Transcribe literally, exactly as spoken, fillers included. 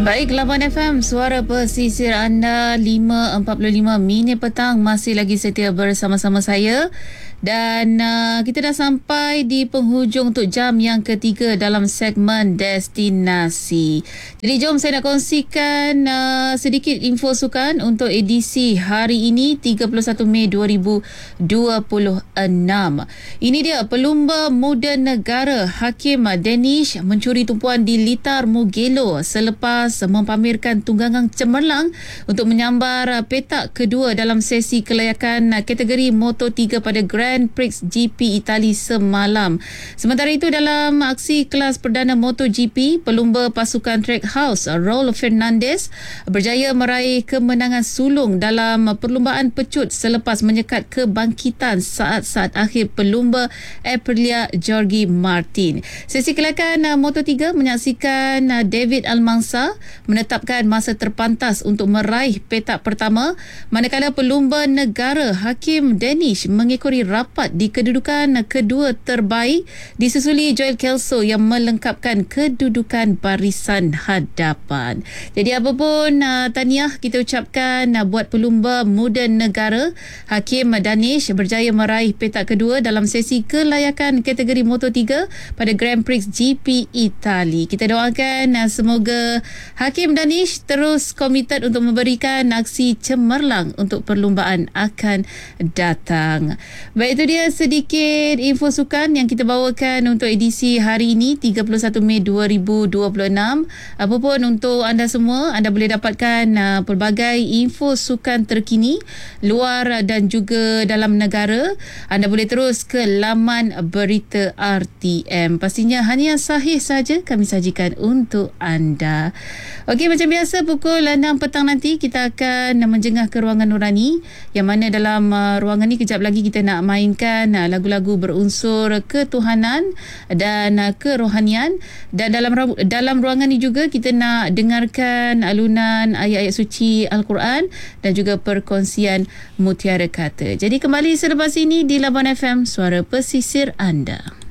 Baik, Labuan F M, suara pesisir anda, lima empat puluh lima minit petang, masih lagi setia bersama-sama saya. Dan uh, kita dah sampai di penghujung untuk jam yang ketiga dalam segmen Destinasi. Jadi jom saya nak kongsikan uh, sedikit info sukan untuk edisi hari ini, tiga puluh satu Mei dua ribu dua puluh enam. Ini dia, pelumba muda negara Hakim Danish mencuri tumpuan di Litar Mugello selepas mempamerkan tunggangan cemerlang untuk menyambar petak kedua dalam sesi kelayakan kategori Moto tiga pada Grand Prix G P Itali semalam. Sementara itu, dalam aksi kelas perdana MotoGP, pelumba pasukan Trackhouse Raul Fernandez berjaya meraih kemenangan sulung dalam perlumbaan pecut selepas menyekat kebangkitan saat-saat akhir pelumba Aprilia Jorge Martin. Sesi kelayakan Moto tiga menyaksikan David Almansa menetapkan masa terpantas untuk meraih petak pertama, manakala pelumba negara Hakim Danish mengekori rapat di kedudukan kedua terbaik, disusuli Joel Kelso yang melengkapkan kedudukan barisan hadapan. Jadi apapun uh, tahniah kita ucapkan uh, buat pelumba muda negara Hakim Danish berjaya meraih petak kedua dalam sesi kelayakan kategori Moto tiga pada Grand Prix G P Itali. Kita doakan uh, semoga Hakim Danish terus komited untuk memberikan aksi cemerlang untuk perlumbaan akan datang. Baik, itu dia sedikit info sukan yang kita bawakan untuk edisi hari ini, tiga puluh satu Mei dua ribu dua puluh enam. Apapun untuk anda semua, anda boleh dapatkan uh, pelbagai info sukan terkini luar dan juga dalam negara. Anda boleh terus ke laman berita R T M. Pastinya hanya yang sahih saja kami sajikan untuk anda. Okey, macam biasa pukul enam petang nanti kita akan menjengah ke ruangan nurani, yang mana dalam uh, ruangan ni kejap lagi kita nak mainkan uh, lagu-lagu berunsur ketuhanan dan uh, kerohanian. Dan dalam dalam ruangan ni juga kita nak dengarkan alunan ayat-ayat suci Al-Quran dan juga perkongsian mutiara kata. Jadi kembali selepas ini di Labuan F M, suara pesisir anda.